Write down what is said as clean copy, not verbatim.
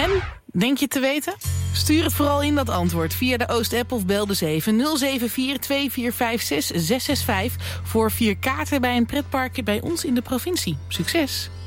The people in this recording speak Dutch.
En, denk je te weten? Stuur het vooral in dat antwoord via de Oost-app of bel de 7 074-245-6665... voor 4 kaarten bij een pretparkje bij ons in de provincie. Succes!